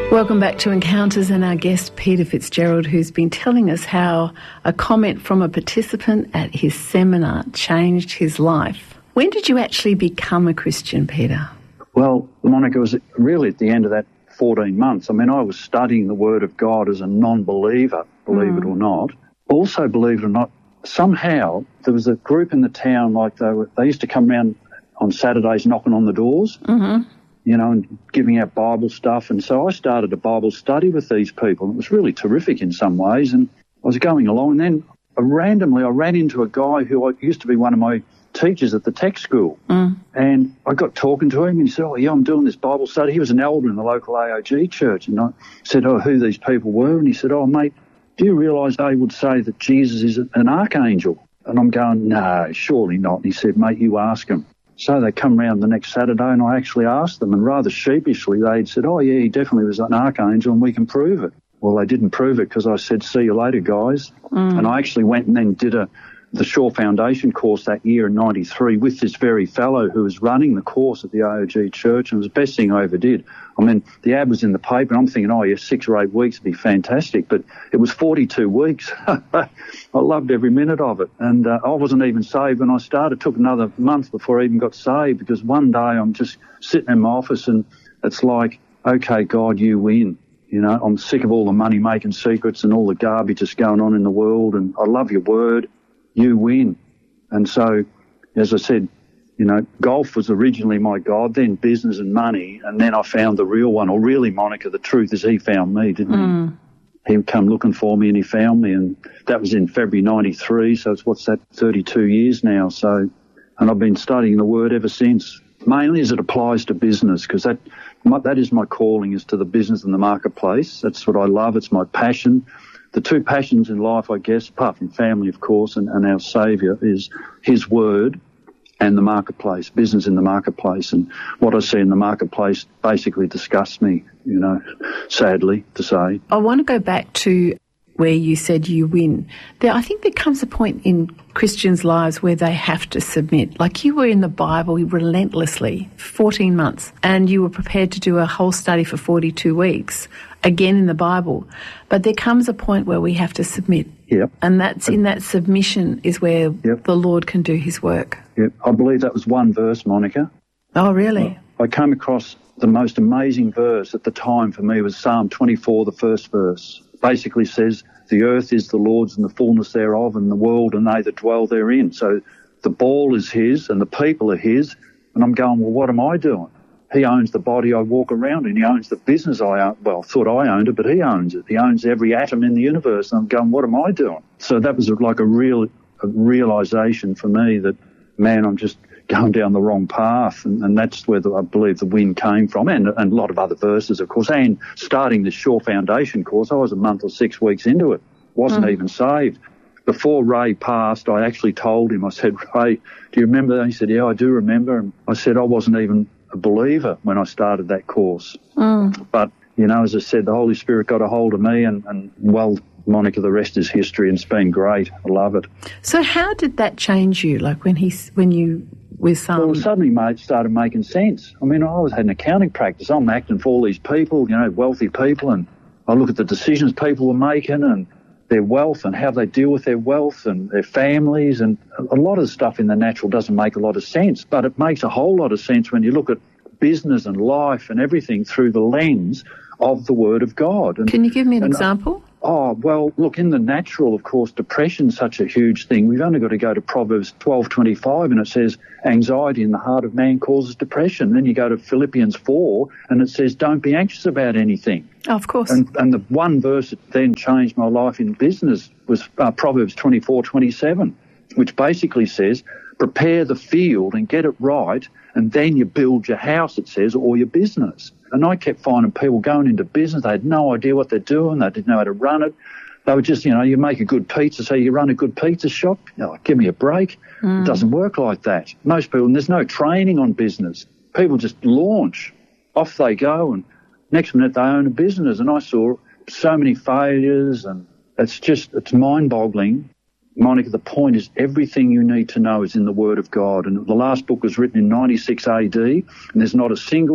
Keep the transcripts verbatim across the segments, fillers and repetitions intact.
Welcome back to Encounters, and our guest Peter Fitzgerald, who's been telling us how a comment from a participant at his seminar changed his life. When did you actually become a Christian, Peter? Well, Monica, it was really at the end of that fourteen months. I mean, I was studying the Word of God as a non-believer, believe mm. it or not. Also, believe it or not, somehow there was a group in the town, like they were, they used to come around on Saturdays knocking on the doors. Mm-hmm. You know, and giving out Bible stuff. And so I started a Bible study with these people. It was really terrific in some ways. And I was going along, and then randomly I ran into a guy who used to be one of my teachers at the tech school. Mm. And I got talking to him, and he said, oh, yeah, I'm doing this Bible study. He was an elder in the local A O G church. And I said, oh, who these people were. And he said, oh, mate, do you realise they would say that Jesus is an archangel? And I'm going, no, surely not. And he said, mate, you ask him. So they come round the next Saturday, and I actually asked them, and rather sheepishly they'd said, oh, yeah, he definitely was an archangel and we can prove it. Well, they didn't prove it because I said, see you later, guys. Mm. And I actually went and then did a the Shaw Foundation course that year in ninety-three with this very fellow who was running the course at the A O G church, and it was the best thing I ever did. I mean, the ad was in the paper, and I'm thinking, oh, yeah, six or eight weeks would be fantastic, but it was forty-two weeks. I loved every minute of it, and uh, I wasn't even saved when I started. It took another month before I even got saved, because one day I'm just sitting in my office, and it's like, okay, God, you win. You know, I'm sick of all the money-making secrets and all the garbage that's going on in the world, and I love your word. You win. And so, as I said, you know, golf was originally my God, then business and money, and then I found the real one. Or really, Monica, the truth is he found me, didn't mm. he? He come looking for me and he found me, and that was in February ninety-three, so it's, what's that, thirty-two years now. So, and I've been studying the Word ever since, mainly as it applies to business, because that, my, that is my calling, is to the business and the marketplace. That's what I love. It's my passion. The two passions in life, I guess, apart from family, of course, and, and our Saviour, is His Word and the marketplace, business in the marketplace. And what I see in the marketplace basically disgusts me, you know, sadly to say. I want to go back to where you said you win. There, I think there comes a point in Christians' lives where they have to submit. Like you were in the Bible relentlessly, fourteen months, and you were prepared to do a whole study for forty-two weeks, again in the Bible. But there comes a point where we have to submit. Yep. And that's in that submission is where yep. the Lord can do His work. Yep. I believe that was one verse, Monica. Oh, really? I came across the most amazing verse at the time for me was Psalm twenty-four, the first verse. Basically says, the earth is the Lord's and the fullness thereof, and the world and they that dwell therein. So the ball is His and the people are His. And I'm going, well, what am I doing? He owns the body I walk around in. He owns the business I own. Well, I thought I owned it, but He owns it. He owns every atom in the universe. And I'm going, what am I doing? So that was like a real a realisation for me that, man, I'm just going down the wrong path. And, and that's where the, I believe the win came from, and, and a lot of other verses, of course. And starting the Shaw Foundation course, I was a month or six weeks into it. Wasn't mm. even saved. Before Ray passed, I actually told him, I said, Ray, do you remember that? He said, yeah, I do remember. And I said, I wasn't even a believer when I started that course. Mm. But, you know, as I said, the Holy Spirit got a hold of me, and, and well, Monica, the rest is history, and it's been great. I love it. So how did that change you, like when he, when you, with um... Well, suddenly, mate, started making sense. I mean, I always had an accounting practice. I'm acting for all these people, you know, wealthy people, and I look at the decisions people were making and their wealth and how they deal with their wealth and their families, and a lot of the stuff in the natural doesn't make a lot of sense, but it makes a whole lot of sense when you look at business and life and everything through the lens of the Word of God. And, Can you give me an and, example? Oh, well, look, in the natural, of course, depression's such a huge thing. We've only got to go to Proverbs twelve twenty-five, and it says anxiety in the heart of man causes depression. Then you go to Philippians four, and it says don't be anxious about anything. Oh, of course. And, and the one verse that then changed my life in business was uh, Proverbs twenty-four twenty-seven, which basically says prepare the field and get it right, and then you build your house, it says, or your business. And I kept finding people going into business, they had no idea what they're doing, they didn't know how to run it. They were just, you know, you make a good pizza, so you run a good pizza shop. You know, give me a break. Mm. It doesn't work like that. Most people, and there's no training on business. People just launch. Off they go, and next minute they own a business. And I saw so many failures, and it's just, it's mind-boggling. Monica, the point is everything you need to know is in the Word of God. And the last book was written in ninety-six A D, and there's not a single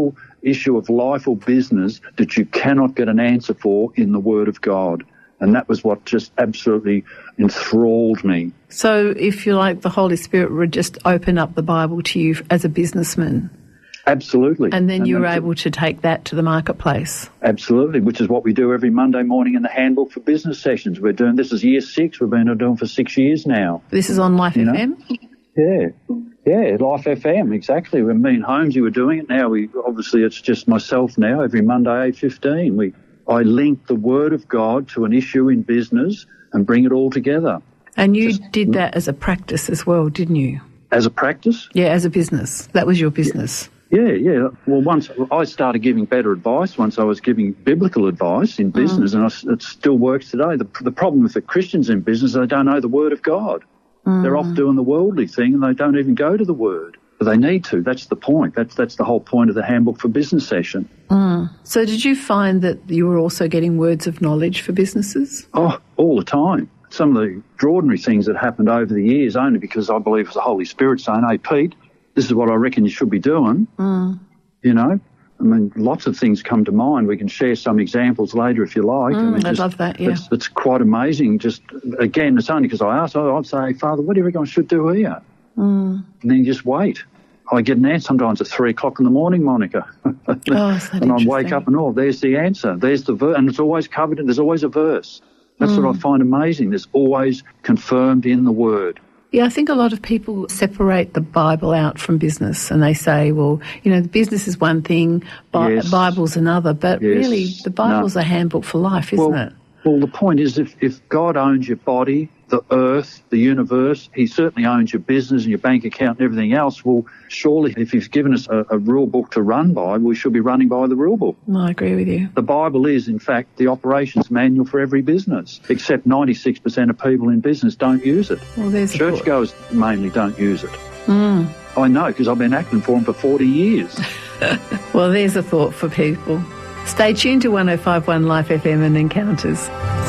issue of life or business that you cannot get an answer for in the Word of God. And that was what just absolutely enthralled me. So if you like, the Holy Spirit would just open up the Bible to you as a businessman. Absolutely. And then you and were able to take that to the marketplace. Absolutely, which is what we do every Monday morning in the Handbook for Business sessions. We're doing, this is year six, we've been doing for six years now. This is on Life you F M? Know? Yeah. Yeah, Life F M, exactly. When me and Holmesy were doing it, now we obviously it's just myself now, every Monday eight fifteen. We I link the Word of God to an issue in business and bring it all together. And you just, did that as a practice as well, didn't you? As a practice? Yeah, as a business. That was your business. Yeah, yeah. Well, once I started giving better advice, once I was giving biblical advice in business, mm. and I, it still works today. The, the problem with the Christians in business, they don't know the Word of God. Mm. They're off doing the worldly thing and they don't even go to the Word. But they need to. That's the point. That's that's the whole point of the Handbook for Business session. Mm. So did you find that you were also getting words of knowledge for businesses? Oh, all the time. Some of the extraordinary things that happened over the years only because I believe it was the Holy Spirit saying, hey, Pete, this is what I reckon you should be doing. Mm. You know, I mean, lots of things come to mind. We can share some examples later if you like. Mm, I mean, I'd just, love that, yeah. It's, it's quite amazing. Just, again, it's only because I asked, I'd say, Father, what do you reckon I should do here? Mm. And then you just wait. I get an answer sometimes at three o'clock in the morning, Monica. Oh, and I wake up and, oh, there's the answer. There's the verse. And it's always covered in, there's always a verse. That's mm. what I find amazing. There's always confirmed in the Word. Yeah, I think a lot of people separate the Bible out from business and they say, well, you know, the business is one thing, Bi- yes. Bible's another. But yes. really, the Bible's no. a handbook for life, isn't well, it? Well, the point is if, if God owns your body, the earth, the universe, he certainly owns your business and your bank account and everything else. Well, surely if he's given us a, a rule book to run by, we should be running by the rule book. No, I agree with you. The Bible is, in fact, the operations manual for every business, except ninety-six percent of people in business don't use it. Well, there's Churchgoers mainly don't use it. Mm. I know, because I've been acting for them for forty years. Well, there's a thought for people. Stay tuned to one oh five point one Life F M and Encounters.